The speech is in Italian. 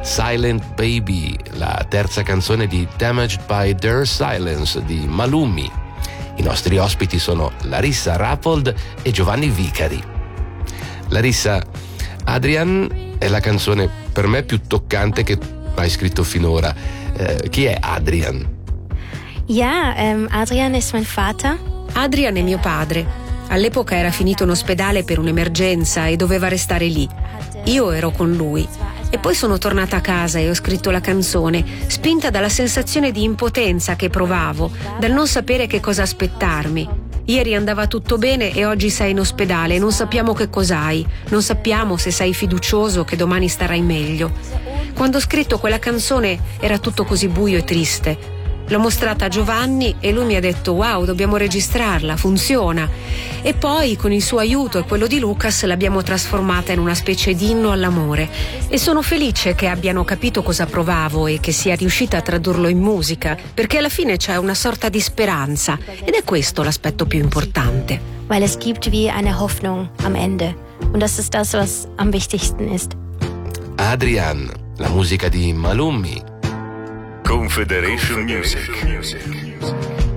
Silent Baby, la terza canzone di Damaged by Their Silence di Malumi. I nostri ospiti sono Larissa Rapold e Giovanni Vicari. Larissa, Adrian è la canzone per me più toccante che hai scritto finora. Chi è Adrian? Ja, Adrian ist mein Vater. Adrian è mio padre. All'epoca era finito in ospedale per un'emergenza e doveva restare lì. Io ero con lui. E poi sono tornata a casa e ho scritto la canzone, spinta dalla sensazione di impotenza che provavo, dal non sapere che cosa aspettarmi. Ieri andava tutto bene e oggi sei in ospedale e non sappiamo che cos'hai, non sappiamo se sei fiducioso che domani starai meglio. Quando ho scritto quella canzone era tutto così buio e triste. L'ho mostrata a Giovanni e lui mi ha detto: wow, dobbiamo registrarla, funziona. E poi con il suo aiuto e quello di Lucas l'abbiamo trasformata in una specie di inno all'amore. E sono felice che abbiano capito cosa provavo e che sia riuscita a tradurlo in musica, perché alla fine c'è una sorta di speranza ed è questo l'aspetto più importante. Weil es gibt wie eine Hoffnung am Ende. Und das ist das, was am wichtigsten ist. Adrian, la musica di Malumi. Confederation Music.